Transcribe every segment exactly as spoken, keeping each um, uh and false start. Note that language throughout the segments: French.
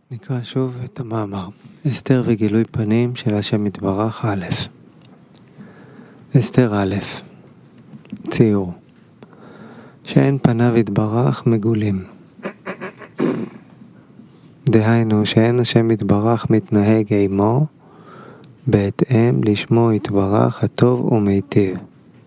נקרא שוב את המאמר. אסתר וגילוי פנים של השם יתברך א'. אסתר א', ציור. שאין פניו יתברך מגולים. דהיינו שאין השם יתברך מתנהג עמו בהתאם לשמו יתברך הטוב ומיטיב.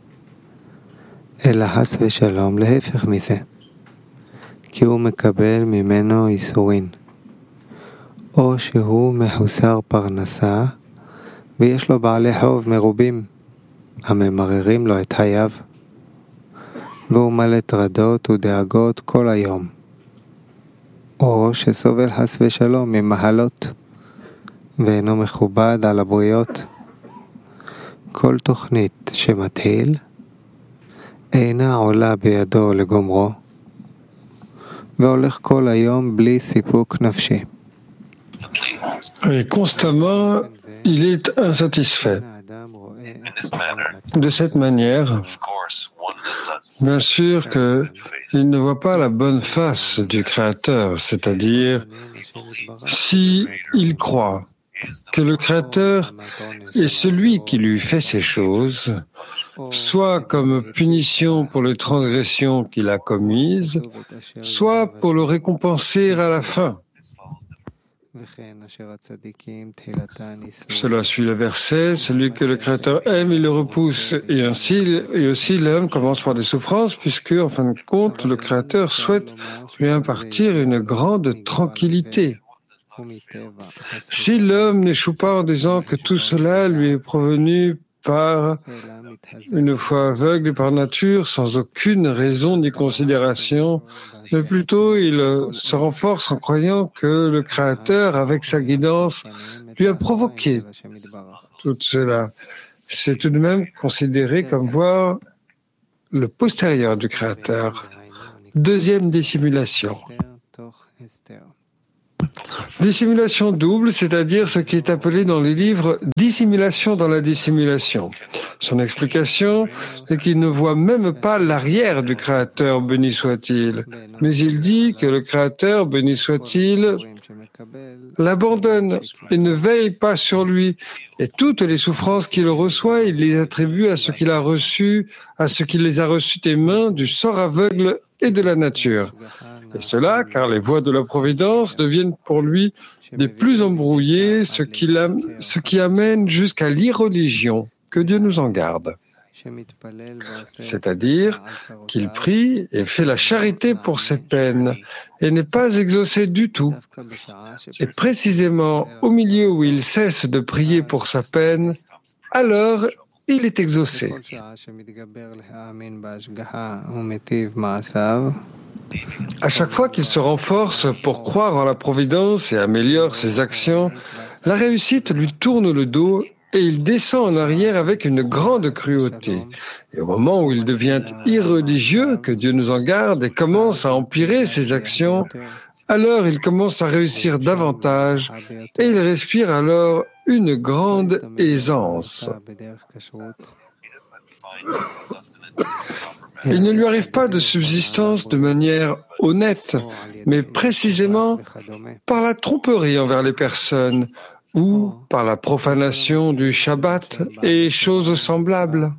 אלא חס ושלום להפך מזה. כי הוא מקבל ממנו איסורין. או שהוא מחוסר פרנסה, ויש לו בעלי חוב מרובים, הממררים לו את חייו, והוא מלא טרדות ודאגות כל היום. או שסובל חס ושלום ממחלות, ואינו מכובד על הבריות. כל תוכנית שמתחיל, אינה עולה בידו לגומרו, והולך כל היום בלי סיפוק נפשי. Et constamment, il est insatisfait. De cette manière, bien sûr qu'il ne voit pas la bonne face du Créateur, c'est-à-dire si il croit que le Créateur est celui qui lui fait ces choses, soit comme punition pour les transgressions qu'il a commises, soit pour le récompenser à la fin. Cela suit le verset, celui que le Créateur aime, il le repousse. Et ainsi, et aussi l'homme commence par des souffrances, puisque, en fin de compte, le Créateur souhaite lui impartir une grande tranquillité. Si l'homme n'échoue pas en disant que tout cela lui est provenu par une foi aveugle et par nature, sans aucune raison ni considération, mais plutôt il se renforce en croyant que le Créateur, avec sa guidance, lui a provoqué tout cela. C'est tout de même considéré comme voir le postérieur du Créateur. Deuxième dissimulation. Dissimulation double, c'est-à-dire ce qui est appelé dans les livres dissimulation dans la dissimulation. Son explication est qu'il ne voit même pas l'arrière du Créateur, béni soit-il, mais il dit que le Créateur, béni soit-il, l'abandonne et ne veille pas sur lui. Et toutes les souffrances qu'il reçoit, il les attribue à ce qu'il a reçu, à ce qu'il les a reçues des mains du sort aveugle et de la nature. Et cela, car les voies de la providence deviennent pour lui des plus embrouillées, ce qui, ce qui amène jusqu'à l'irreligion, que Dieu nous en garde. C'est-à-dire qu'il prie et fait la charité pour ses peines et n'est pas exaucé du tout. Et précisément au milieu où il cesse de prier pour sa peine, alors il est exaucé. À chaque fois qu'il se renforce pour croire en la providence et améliore ses actions, la réussite lui tourne le dos et il descend en arrière avec une grande cruauté. Et au moment où il devient irreligieux, que Dieu nous en garde, et commence à empirer ses actions, alors il commence à réussir davantage et il respire alors une grande aisance. Il ne lui arrive pas de subsistance de manière honnête, mais précisément par la tromperie envers les personnes ou par la profanation du Shabbat et choses semblables.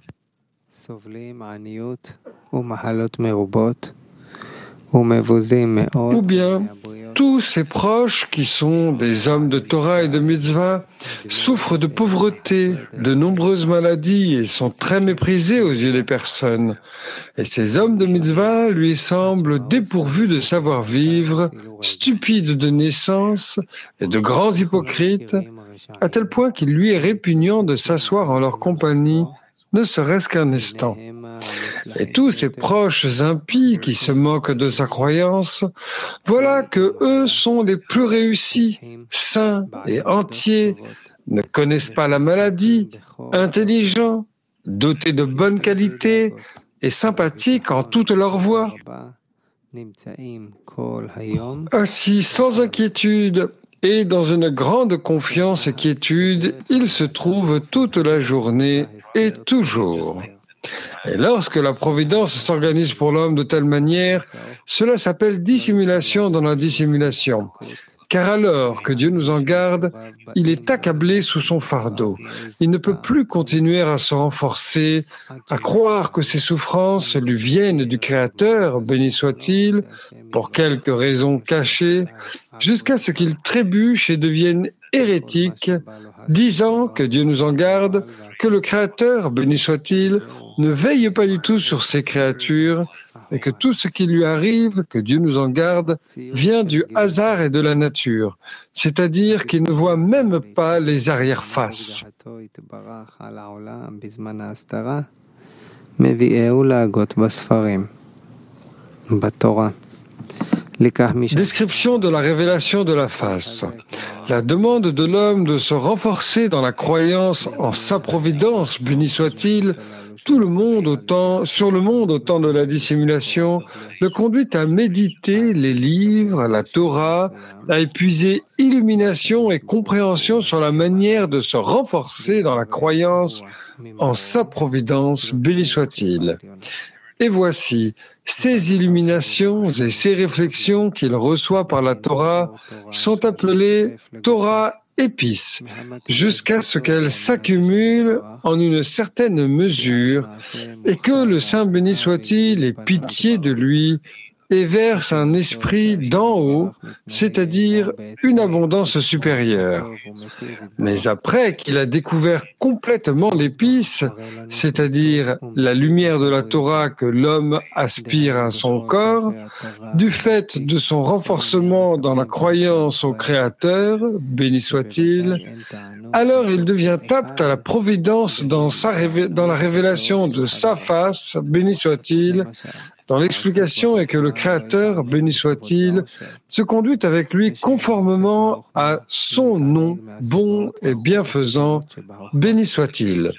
Ou bien, tous ses proches, qui sont des hommes de Torah et de Mitzvah, souffrent de pauvreté, de nombreuses maladies et sont très méprisés aux yeux des personnes. Et ces hommes de Mitzvah lui semblent dépourvus de savoir-vivre, stupides de naissance et de grands hypocrites, à tel point qu'il lui est répugnant de s'asseoir en leur compagnie, ne serait-ce qu'un instant. Et tous ces proches impies qui se moquent de sa croyance, voilà que eux sont les plus réussis, sains et entiers, ne connaissent pas la maladie, intelligents, dotés de bonnes qualités et sympathiques en toutes leurs voies. Ainsi, sans inquiétude et dans une grande confiance et quiétude, ils se trouvent toute la journée et toujours. Et lorsque la providence s'organise pour l'homme de telle manière, cela s'appelle dissimulation dans la dissimulation. car alors que Dieu nous en garde, il est accablé sous son fardeau. Il ne peut plus continuer à se renforcer, à croire que ses souffrances lui viennent du Créateur, béni soit-il, pour quelques raisons cachées, jusqu'à ce qu'il trébuche et devienne hérétique, disant que Dieu nous en garde, que le Créateur, béni soit-il, ne veille pas du tout sur ses créatures, et que tout ce qui lui arrive, que Dieu nous en garde, vient du hasard et de la nature, c'est-à-dire qu'il ne voit même pas les arrière-faces. Description de la révélation de la face. La demande de l'homme de se renforcer dans la croyance en sa providence, béni soit-il, tout le monde au temps, sur le monde au temps de la dissimulation, le conduit à méditer les livres, la Torah, à épuiser illumination et compréhension sur la manière de se renforcer dans la croyance en sa providence, béni soit-il. Et voici, ces illuminations et ces réflexions qu'il reçoit par la Torah sont appelées Torah épices, jusqu'à ce qu'elles s'accumulent en une certaine mesure et que le Saint béni soit-il ait pitié de lui et verse un esprit d'en haut, c'est-à-dire une abondance supérieure. Mais après qu'il a découvert complètement l'épice, c'est-à-dire la lumière de la Torah que l'homme aspire à son corps, du fait de son renforcement dans la croyance au Créateur, béni soit-il, alors il devient apte à la providence dans, sa révé- dans la révélation de sa face, béni soit-il, dans l'explication est que le Créateur, béni soit-il, se conduit avec lui conformément à son nom bon et bienfaisant, béni soit-il.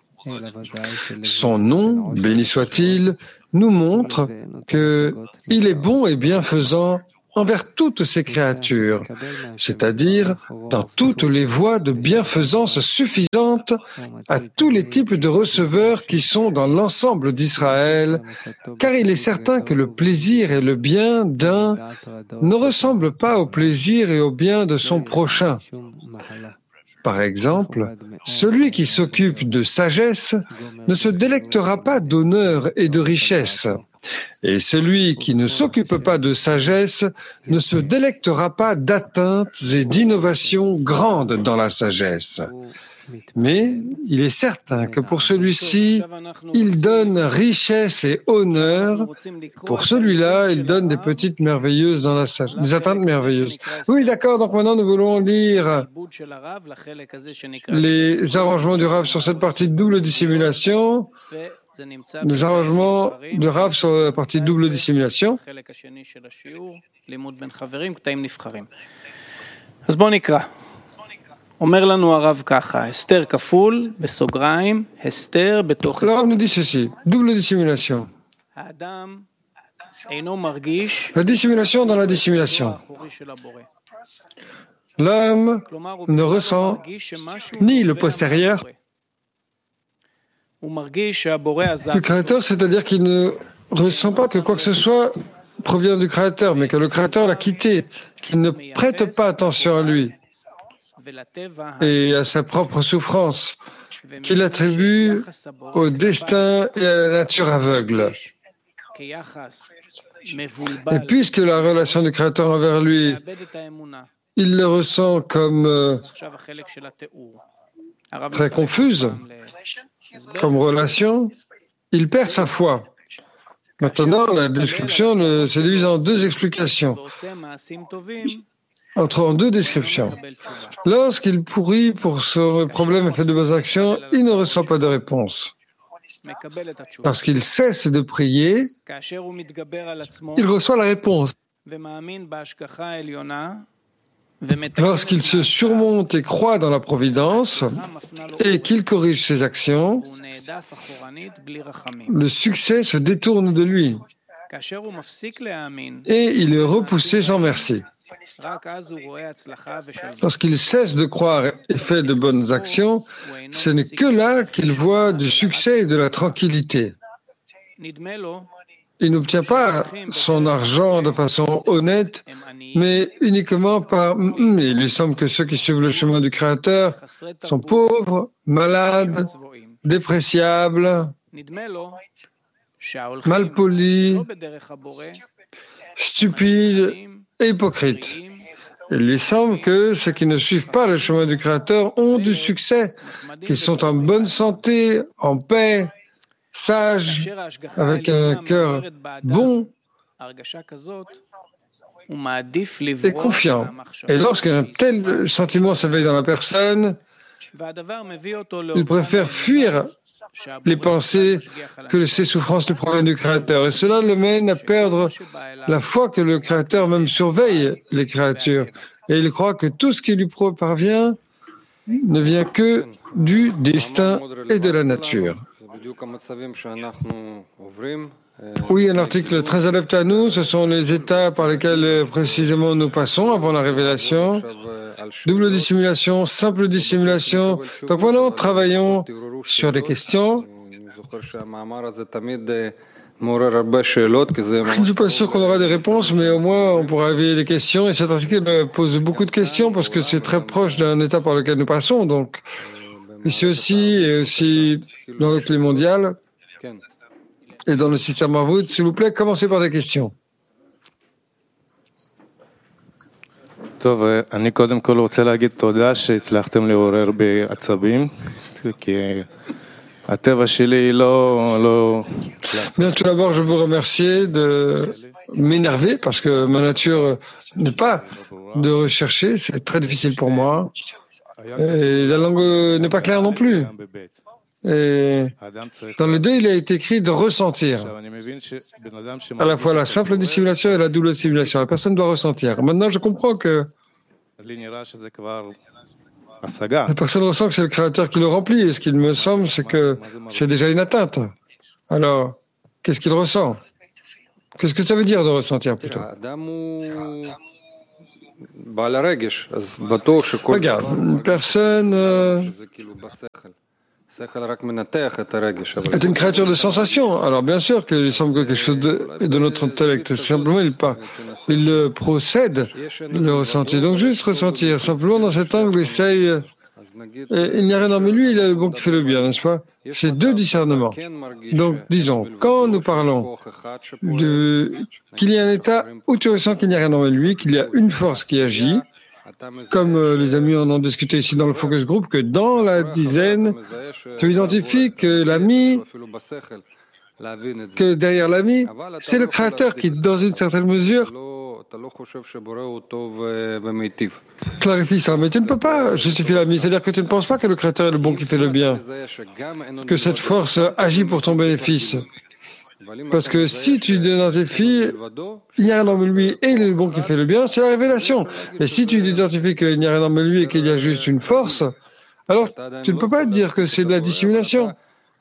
Son nom, béni soit-il, nous montre qu'il est bon et bienfaisant envers toutes ses créatures, c'est-à-dire dans toutes les voies de bienfaisance suffisantes à tous les types de receveurs qui sont dans l'ensemble d'Israël, car il est certain que le plaisir et le bien d'un ne ressemblent pas au plaisir et au bien de son prochain. Par exemple, celui qui s'occupe de sagesse ne se délectera pas d'honneur et de richesse. Et celui qui ne s'occupe pas de sagesse ne se délectera pas d'atteintes et d'innovations grandes dans la sagesse. Mais il est certain que pour celui-ci, il donne richesse et honneur. Pour celui-là, il donne des petites merveilleuses dans la sagesse, des atteintes merveilleuses. Oui, d'accord, donc maintenant nous voulons lire les arrangements du Rav sur cette partie de double dissimulation. Les arrangements de Rav sur la partie double dissimulation. אז בואו נקרא. אומר לנו הרב ככה, הסתר כפול, בסוגריים, הסתר בתוך... Le Rav nous dit ceci, double dissimulation. האדם אינו מרגיש... La dissimulation dans la dissimulation. L'homme ne ressent ni le postérieur du Créateur, c'est-à-dire qu'il ne ressent pas que quoi que ce soit provient du Créateur, mais que le Créateur l'a quitté, qu'il ne prête pas attention à lui et à sa propre souffrance, qu'il attribue au destin et à la nature aveugle. Et puisque la relation du Créateur envers lui, il le ressent comme euh, très confuse, comme relation, il perd sa foi. Maintenant, la description se divise en deux explications, entre en deux descriptions. Lorsqu'il pourrit pour ce problème et fait de bonnes actions, il ne reçoit pas de réponse. Lorsqu'il cesse de prier, il reçoit la réponse. Lorsqu'il se surmonte et croit dans la providence et qu'il corrige ses actions, le succès se détourne de lui et il est repoussé sans merci. Lorsqu'il cesse de croire et fait de bonnes actions, ce n'est que là qu'il voit du succès et de la tranquillité. il n'obtient pas son argent de façon honnête, mais uniquement par... Il lui semble que ceux qui suivent le chemin du Créateur sont pauvres, malades, dépréciables, malpolis, stupides et hypocrites. Il lui semble que ceux qui ne suivent pas le chemin du Créateur ont du succès, qu'ils sont en bonne santé, en paix, sages, avec un cœur bon et confiant. Et lorsqu'un tel sentiment s'éveille dans la personne, il préfère fuir les pensées que ces souffrances lui proviennent du Créateur. Et cela le mène à perdre la foi que le Créateur même surveille les créatures. Et il croit que tout ce qui lui parvient ne vient que du destin et de la nature. Oui, un article très adapté à nous, ce sont les états par lesquels précisément nous passons avant la révélation. Double dissimulation, simple dissimulation. Donc voilà, travaillons sur les questions. Je ne suis pas sûr qu'on aura des réponses, mais au moins on pourra éveiller des questions. Et cet article me pose beaucoup de questions parce que c'est très proche d'un état par lequel nous passons. Donc ici aussi, et aussi dans le clé mondial et dans le système Harwood, s'il vous plaît, commencez par des questions. טוב, אני קודם כל רוצה להגיד תודה שהצלחתם לעורר בעצבים, כי הטבע שלי לא, לא... Bien, tout d'abord, je veux remercier de m'énerver parce que ma nature n'est pas de rechercher, c'est très difficile pour moi. Et la langue n'est pas claire non plus. Et dans le deux, il a été écrit de ressentir. À la fois la simple dissimulation et la double dissimulation. La personne doit ressentir. Maintenant, je comprends que la personne ressent que c'est le Créateur qui le remplit. Et ce qu'il me semble, c'est que c'est déjà une atteinte. Alors, qu'est-ce qu'il ressent? Qu'est-ce que ça veut dire de ressentir plutôt? Regarde, une personne euh, est une créature de sensation. Alors bien sûr qu'il semble que quelque chose de, de notre intellect. Simplement, il, pas, il procède le ressenti. Donc juste ressentir. Simplement, dans cet angle, essaye. Et il n'y a rien dans mais lui, il a le bon qui fait le bien, n'est-ce pas? C'est deux discernements. Donc, disons, quand nous parlons de qu'il y a un état où tu ressens qu'il n'y a rien dans lui, qu'il y a une force qui agit, comme euh, les amis en ont discuté ici dans le focus group, que dans la dizaine, tu identifies que l'ami, que derrière l'ami, c'est le Créateur qui, dans une certaine mesure, clarifie ça. Mais tu ne peux pas justifier l'ami, c'est-à-dire que tu ne penses pas que le Créateur est le bon qui fait le bien, que cette force agit pour ton bénéfice. Parce que si tu identifies, il n'y a rien dans lui et le bon qui fait le bien, c'est la révélation. Et si tu identifies qu'il n'y a rien dans lui et qu'il y a juste une force, alors tu ne peux pas dire que c'est de la dissimulation.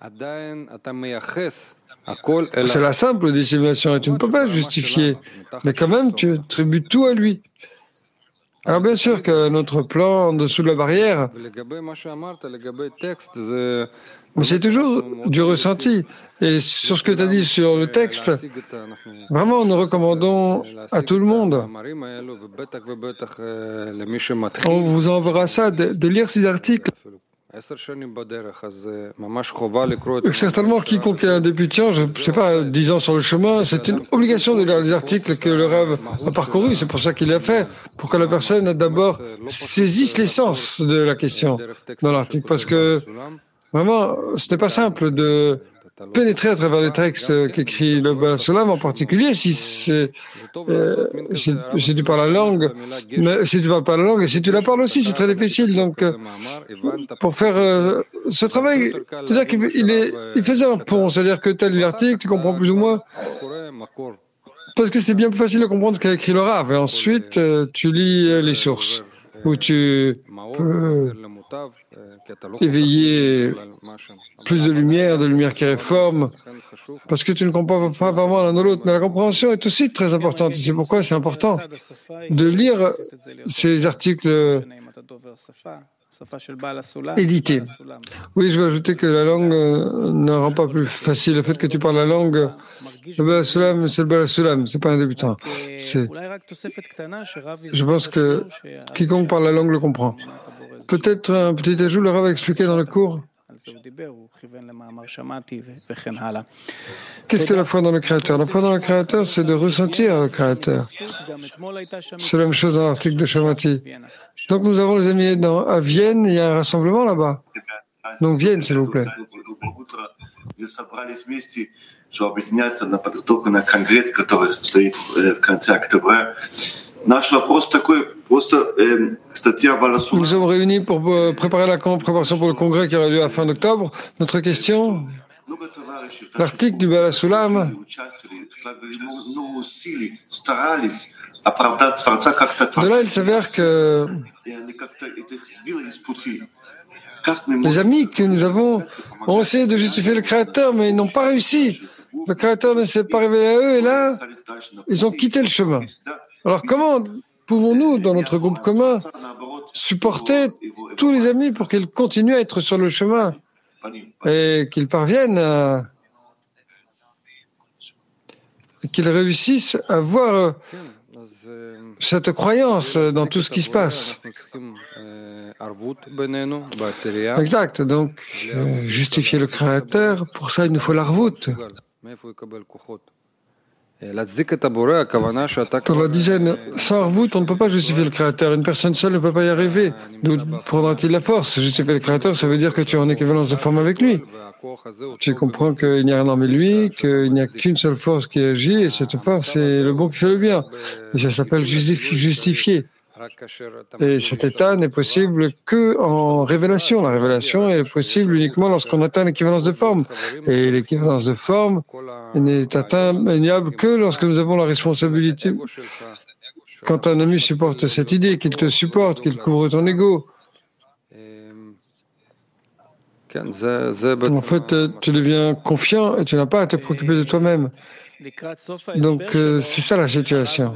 C'est la simple dissimulation et tu ne peux pas justifier. Mais quand même, tu attribues tout à lui. Alors bien sûr que notre plan en dessous de la barrière, mais c'est toujours du ressenti. Et sur ce que tu as dit sur le texte, vraiment, nous recommandons à tout le monde, on vous enverra ça, de, de lire ces articles. Certainement, quiconque est un débutant, je ne sais pas, dix ans sur le chemin, c'est une obligation de lire les articles que le Rav a parcourus. C'est pour ça qu'il l'a fait, pour que la personne d'abord saisisse l'essence de la question dans l'article. Parce que vraiment, ce n'est pas simple de pénétrer à travers les textes qu'écrit le Bas Olam, en particulier si, c'est, euh, si, si tu parles la langue, mais si tu parles pas la langue et si tu la parles aussi, c'est très difficile. Donc, euh, pour faire euh, ce travail, c'est-à-dire qu'il il est, il faisait un pont, c'est-à-dire que tu as lu l'article, tu comprends plus ou moins, parce que c'est bien plus facile de comprendre ce qu'a écrit le Rav. Et ensuite, euh, tu lis euh, les sources, où tu peux éveiller plus de lumière, de lumière qui réforme, parce que tu ne comprends pas vraiment l'un de l'autre. Mais la compréhension est aussi très importante. C'est pourquoi c'est important de lire ces articles édité. Oui, je veux ajouter que la langue euh, ne rend pas plus facile. Le fait que tu parles la langue, le Baal HaSulam, c'est le Baal HaSulam, c'est pas un débutant. C'est... Je pense que quiconque parle la langue le comprend. Peut-être un petit ajout, le Rav a expliqué dans le cours. Qu'est-ce que la foi dans le Créateur? La foi dans le Créateur, c'est de ressentir le Créateur. C'est la même chose dans l'article de Shamati. Donc nous avons les amis dans, à Vienne, il y a un rassemblement là-bas. Donc Vienne, s'il vous plaît. Nous sommes réunis pour préparer la préparation pour le congrès qui aura lieu à la fin d'octobre. Notre question, l'article du Baal HaSulam, de là il s'avère que les amis que nous avons ont essayé de justifier le Créateur, mais ils n'ont pas réussi. Le Créateur ne s'est pas révélé à eux, et là, ils ont quitté le chemin. Alors comment pouvons-nous, dans notre groupe commun, supporter tous les amis pour qu'ils continuent à être sur le chemin et qu'ils parviennent à... qu'ils réussissent à voir cette croyance dans tout ce qui se passe. Exact. Donc, euh, justifier le Créateur, pour ça, il nous faut l'arvout. Dans la dizaine, sans arvout, on ne peut pas justifier le Créateur. Une personne seule ne peut pas y arriver. D'où prendra-t-il la force? Justifier le Créateur, ça veut dire que tu es en équivalence de forme avec lui. Tu comprends qu'il n'y a rien hormis lui, qu'il n'y a qu'une seule force qui agit, et cette force, c'est le bon qui fait le bien. Et ça s'appelle justifi- justifier. Et cet état n'est possible que en révélation. La révélation est possible uniquement lorsqu'on atteint l'équivalence de forme. Et l'équivalence de forme n'est atteignable que lorsque nous avons la responsabilité. Quand un ami supporte cette idée, qu'il te supporte, qu'il couvre ton ego, en fait, tu deviens confiant et tu n'as pas à te préoccuper de toi-même. Donc, euh, c'est ça la situation.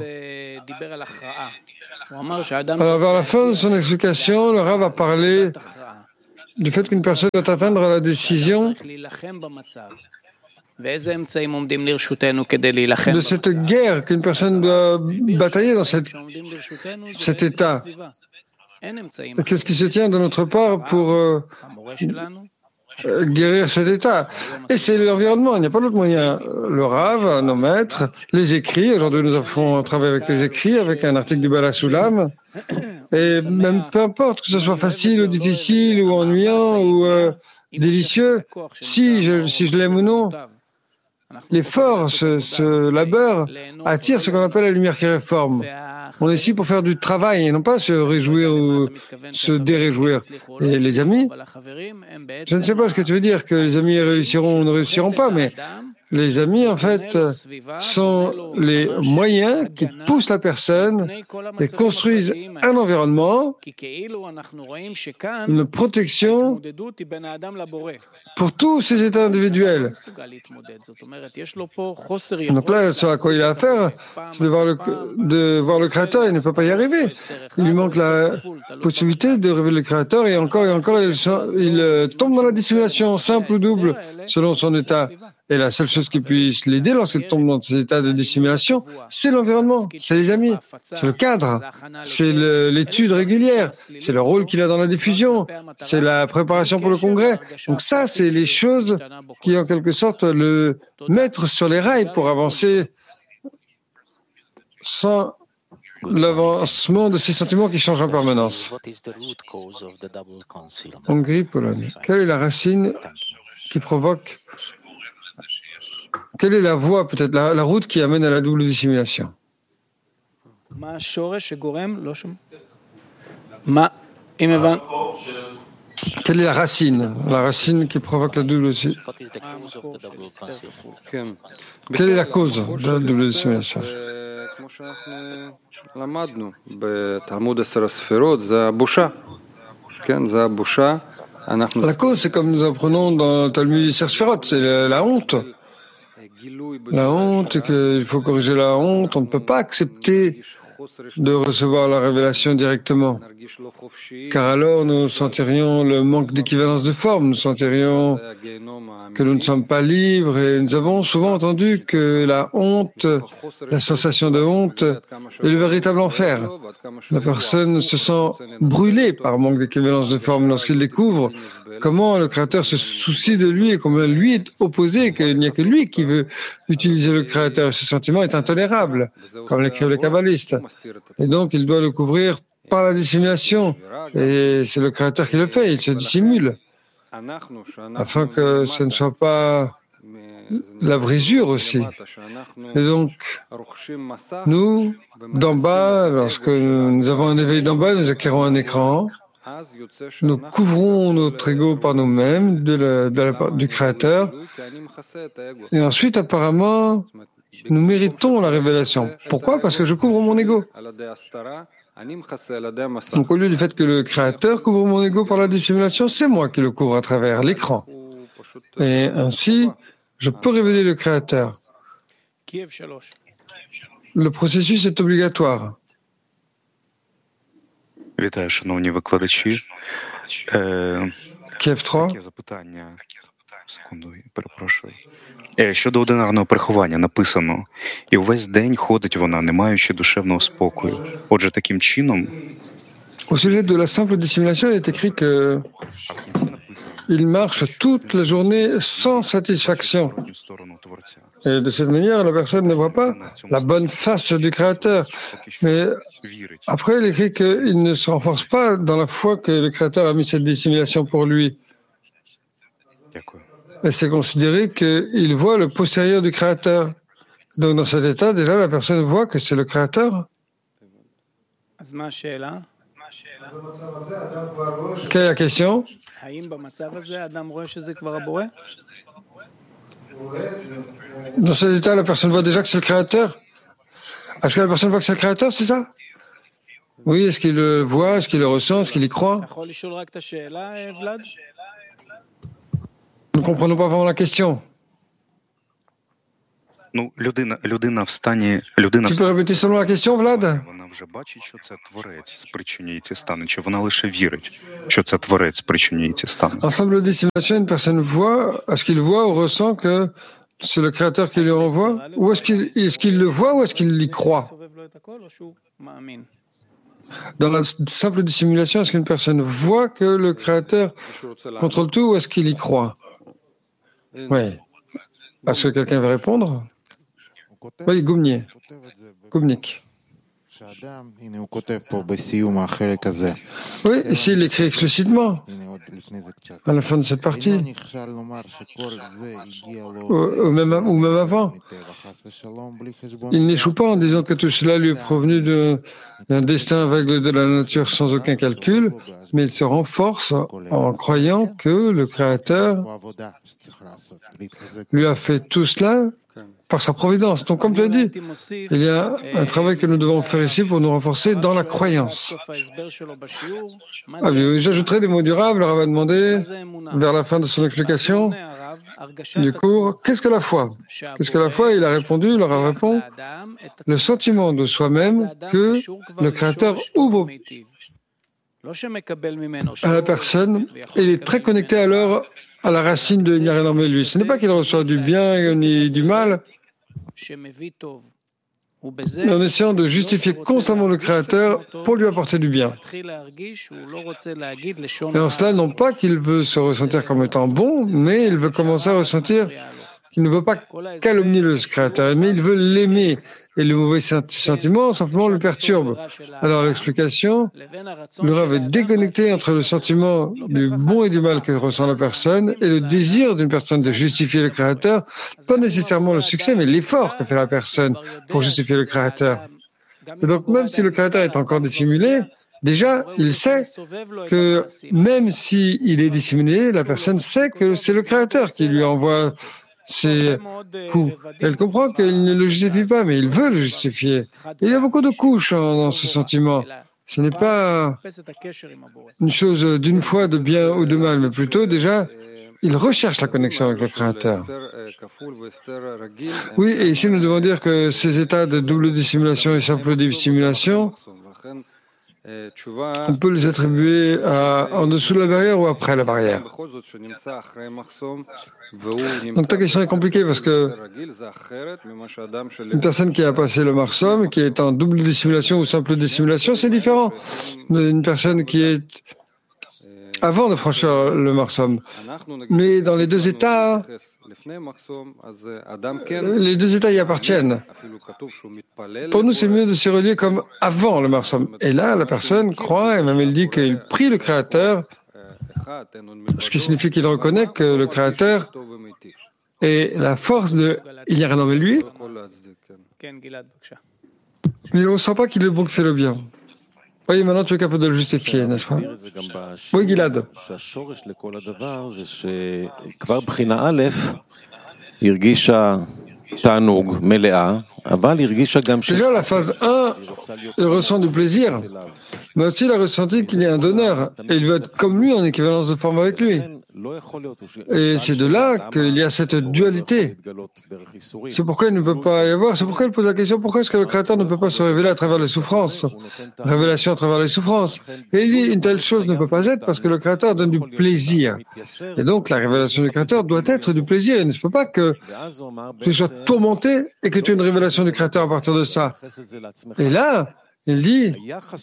Alors, vers la fin de son explication, le Rav a parlé du fait qu'une personne doit atteindre la décision de cette guerre, qu'une personne doit batailler dans cette, cet état. Qu'est-ce qui se tient de notre part pour euh, guérir cet état? Et c'est l'environnement, il n'y a pas d'autre moyen. Le Rav, nos maîtres, les écrits, aujourd'hui nous avons travaillé avec les écrits, avec un article du Baal HaSulam, et même peu importe que ce soit facile ou difficile, ou ennuyant, ou euh, délicieux, si je, si je l'aime ou non, l'effort, ce, ce labeur, attire ce qu'on appelle la lumière qui réforme. On est ici pour faire du travail et non pas se réjouir ou se déréjouir. Et les amis, je ne sais pas ce que tu veux dire, que les amis réussiront ou ne réussiront pas, mais les amis, en fait, sont les moyens qui poussent la personne et construisent un environnement, une protection pour tous ces états individuels. Donc là, ce à quoi il a affaire, c'est de voir le, de voir le Créateur, il ne peut pas y arriver. Il lui manque la possibilité de révéler le Créateur et encore et encore, il, il tombe dans la dissimulation, simple ou double, selon son état. Et la seule chose qui puisse l'aider lorsqu'il tombe dans cet état de dissimulation, c'est l'environnement, c'est les amis, c'est le cadre, c'est le, l'étude régulière, c'est le rôle qu'il a dans la diffusion, c'est la préparation pour le congrès. Donc ça, c'est les choses qui, en quelque sorte, le mettent sur les rails pour avancer sans l'avancement de ces sentiments qui changent en permanence. Hongrie, Pologne. Quelle est la racine qui provoque... Quelle est la voie, peut-être, la, la route qui amène à la double dissimulation? Quelle est la racine, la racine qui provoque la double dissimulation? Quelle est la cause de la double dissimulation? La cause, c'est comme nous apprenons dans le Talmud Isser Sferot, c'est la, la honte. La honte, et qu'il faut corriger la honte. On ne peut pas accepter de recevoir la révélation directement, car alors nous sentirions le manque d'équivalence de forme, nous sentirions que nous ne sommes pas libres, et nous avons souvent entendu que la honte, la sensation de honte est le véritable enfer. La personne se sent brûlée par manque d'équivalence de forme lorsqu'il découvre comment le Créateur se soucie de lui et combien lui est opposé, qu'il n'y a que lui qui veut utiliser le Créateur. Ce sentiment est intolérable, comme l'écrivent les kabbalistes. Et donc, il doit le couvrir par la dissimulation. Et c'est le Créateur qui le fait, il se dissimule, afin que ce ne soit pas la brisure aussi. Et donc, nous, d'en bas, lorsque nous avons un éveil d'en bas, nous acquérons un écran. Nous couvrons notre ego par nous-mêmes de la, de la, du Créateur. Et ensuite, apparemment, nous méritons la révélation. Pourquoi? Parce que je couvre mon ego. Donc, au lieu du fait que le Créateur couvre mon ego par la dissimulation, c'est moi qui le couvre à travers l'écran. Et ainsi, je peux révéler le Créateur. Le processus est obligatoire. Вітаю, шановні викладачі. Київ три. Таке запитання. Секунду, перепрошую. Щодо одинарного приховання написано: «І увесь день ходить вона, не маючи душевного спокою». Отже, таким чином... Au sujet de la simple dissimulation, il est écrit que il marche toute la journée sans satisfaction. Et de cette manière, la personne ne voit pas la bonne face du Créateur. Mais après, il est écrit qu'il ne se renforce pas dans la foi que le Créateur a mis cette dissimulation pour lui. Et c'est considéré qu'il voit le postérieur du Créateur. Donc dans cet état, déjà, la personne voit que c'est le Créateur. Quelle est la question? Dans cet état, la personne voit déjà que c'est le Créateur. Est-ce que la personne voit que c'est le Créateur, c'est ça? Oui, est-ce qu'il le voit, est-ce qu'il le ressent, est-ce qu'il y croit? Nous ne comprenons pas vraiment la question. Ну, людина, людина в стані, людина Tu peux répéter seulement la question, Vlad? Вона вже бачить, що це Творець спричинює ці стани, чи вона лише вірить, що це Творець спричинює ці стани? Ensemble de dissimulation, une personne voit, est-ce qu'il voit ou ressent que c'est le Créateur qui lui renvoie? Ou est-ce qu'il, est-ce qu'il le voit ou est-ce qu'il y croit? Dans la simple dissimulation, est-ce qu'une personne voit que le Créateur contrôle tout ou est-ce qu'il y croit? Oui. Est-ce que quelqu'un veut répondre? Oui, Goumnier. Goumnik. Oui, ici il écrit explicitement, à la fin de cette partie, ou, ou, même, ou même avant. Il n'échoue pas en disant que tout cela lui est provenu de, d'un destin aveugle de la nature sans aucun calcul, mais il se renforce en croyant que le Créateur lui a fait tout cela par sa providence. Donc, comme tu as dit, il y a un travail que nous devons faire ici pour nous renforcer dans la croyance. Ah, j'ajouterai des mots durables. Le Rav a demandé, vers la fin de son explication du cours, qu'est-ce que la foi? Qu'est-ce que la foi? Il a répondu, le Rav répond, le sentiment de soi-même que le Créateur ouvre à la personne, et il est très connecté alors à la racine de il n'y a rien en lui. Ce n'est pas qu'il reçoit du bien ni du mal, mais en essayant de justifier constamment le Créateur pour lui apporter du bien. Et en cela, non pas qu'il veut se ressentir comme étant bon, mais il veut commencer à ressentir qu'il ne veut pas calomnier le Créateur, mais il veut l'aimer. Et le mauvais sentiment simplement le perturbe. Alors l'explication, le Rav est déconnecté entre le sentiment du bon et du mal que ressent la personne et le désir d'une personne de justifier le Créateur, pas nécessairement le succès, mais l'effort que fait la personne pour justifier le Créateur. Et donc même si le Créateur est encore dissimulé, déjà il sait que même s'il est dissimulé, la personne sait que c'est le Créateur qui lui envoie ces coups. Elle comprend qu'il ne le justifie pas, mais il veut le justifier. Il y a beaucoup de couches dans ce sentiment. Ce n'est pas une chose d'une fois de bien ou de mal, mais plutôt déjà, il recherche la connexion avec le Créateur. Oui, et ici nous devons dire que ces états de double dissimulation et simple dissimulation, on peut les attribuer à, en dessous de la barrière ou après la barrière. Donc ta question est compliquée parce que une personne qui a passé le marsum, qui est en double dissimulation ou simple dissimulation, c'est différent d'une personne qui est avant de franchir le marsum. Mais dans les deux états, les deux états y appartiennent. Pour nous, c'est mieux de se relier comme avant le marsum. Et là, la personne croit, et même elle dit qu'il prie le Créateur, ce qui signifie qu'il reconnaît que le Créateur est la force de « il n'y a rien dans lui », mais on ne sent pas qu'il est bon qui fait le bien. Oui, maintenant tu es capable de le justifier, n'est-ce pas? Oui, Gilad. Déjà, la phase un, il ressent du plaisir, mais aussi il a ressenti qu'il y a un donneur, et il veut être comme lui en équivalence de forme avec lui. Et c'est de là qu'il y a cette dualité. C'est pourquoi il ne peut pas y avoir, c'est pourquoi il pose la question, pourquoi est-ce que le Créateur ne peut pas se révéler à travers les souffrances? Révélation à travers les souffrances. Et il dit, une telle chose ne peut pas être parce que le Créateur donne du plaisir. Et donc, la révélation du Créateur doit être du plaisir. Il ne se peut pas que tu sois tourmenté et que tu aies une révélation du Créateur à partir de ça. Et là, il dit,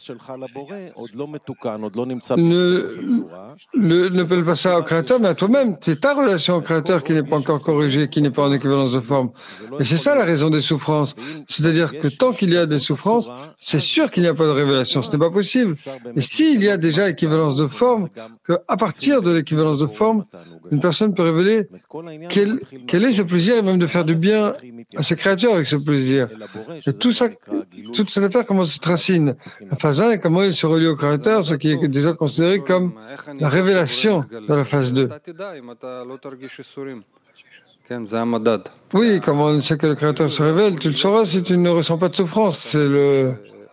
ne, ne, ne pèle pas ça au Créateur, mais à toi-même. C'est ta relation au Créateur qui n'est pas encore corrigée, qui n'est pas en équivalence de forme. Et c'est ça la raison des souffrances. C'est-à-dire que tant qu'il y a des souffrances, c'est sûr qu'il n'y a pas de révélation. Ce n'est pas possible. Et s'il y a déjà équivalence de forme, qu'à partir de l'équivalence de forme, une personne peut révéler quel, quel est ce plaisir et même de faire du bien à ses créatures avec ce plaisir. Et tout ça, toute cette affaire commence à se racine. La phase un est comment il se relie au Créateur, ce qui est déjà considéré comme la révélation de la phase deux. Oui, comment on sait que le Créateur se révèle? Tu le sauras si tu ne ressens pas de souffrance. C'est le,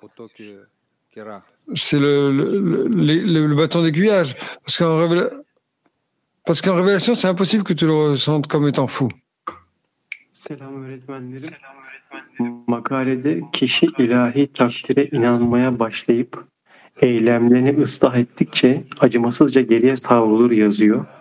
c'est le, le, le, le, le bâton d'aiguillage. Parce qu'en révéla... Parce qu'en révélation, c'est impossible que tu le ressentes comme étant fou. Selam öğretmenlerim. Makalede kişi ilahi takdire inanmaya başlayıp eylemlerini ıslah ettikçe acımasızca geriye savrulur yazıyor.